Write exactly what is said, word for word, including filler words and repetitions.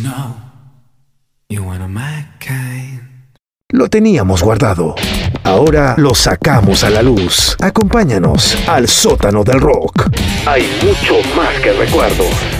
know you're one of my kind. Lo teníamos guardado. Ahora lo sacamos a la luz. Acompáñanos al sótano del rock. Hay mucho más que recuerdos.